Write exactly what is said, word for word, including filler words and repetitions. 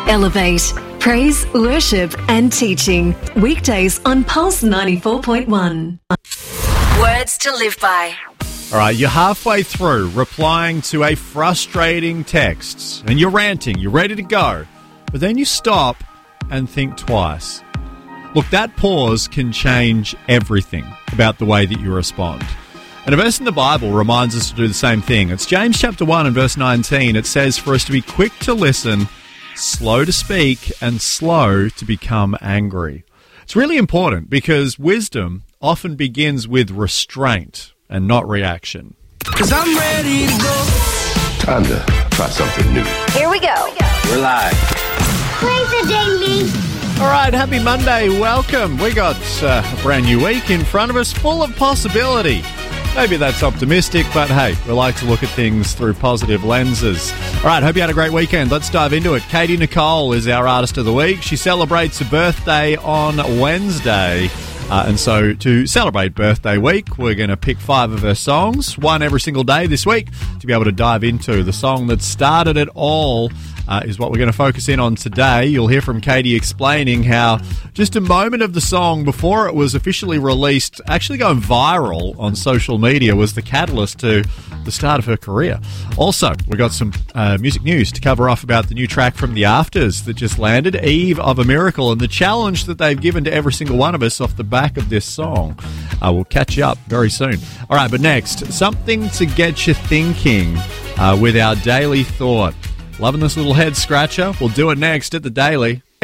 Elevate. Praise, worship and teaching. Weekdays on Pulse ninety-four point one. Words to live by. All right, you're halfway through replying to a frustrating text and you're ranting, you're ready to go, but then you stop and think twice. Look, that pause can change everything about the way that you respond. And a verse in the Bible reminds us to do the same thing. It's James chapter one and verse nineteen. It says for us to be quick to listen, slow to speak, and slow to become angry. It's really important because wisdom often begins with restraint and not reaction. Cause I'm ready to go. Time to try something new. Here we go. We're live. Play the ding. All right, happy Monday. Welcome. We got uh, a brand new week in front of us full of possibility. Maybe that's optimistic, but hey, we like to look at things through positive lenses. All right, hope you had a great weekend. Let's dive into it. Katie Nicole is our Artist of the Week. She celebrates a birthday on Wednesday. Uh, and so to celebrate birthday week, we're going to pick five of her songs, one every single day this week, to be able to dive into. The song that started it all uh, is what we're going to focus in on today. You'll hear from Katie explaining how just a moment of the song before it was officially released, actually going viral on social media, was the catalyst to the start of her career. Also, we've got some uh, music news to cover off about the new track from The Afters that just landed, Eve of a Miracle, and the challenge that they've given to every single one of us off the back of this song. Uh, we'll catch you up very soon. All right, but next, something to get you thinking uh, with our Daily Thought. Loving this little head scratcher? We'll do it next at The Daily.